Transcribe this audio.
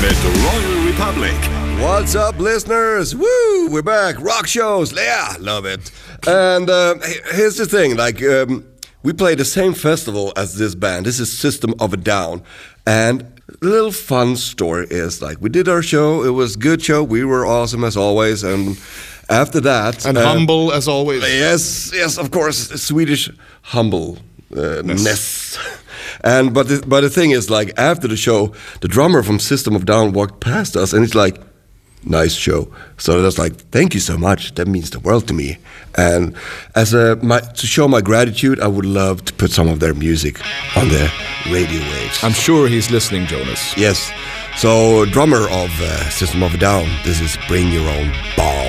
with Royal Republic. What's up, listeners? Woo! We're back. Rock shows. Yeah, love it. And here's the thing. We play the same festival as this band. This is System of a Down. And a little fun story is, we did our show. It was a good show. We were awesome as always. And after that... And humble as always. Yes, of course. Swedish humbleness. And but the thing is, after the show, the drummer from System of a Down walked past us, and he's like, "Nice show." So that's thank you so much. That means the world to me. And as to show my gratitude, I would love to put some of their music on the radio waves. I'm sure he's listening, Jonas. Yes. So, drummer of System of a Down, this is Bring Your Own Bomb.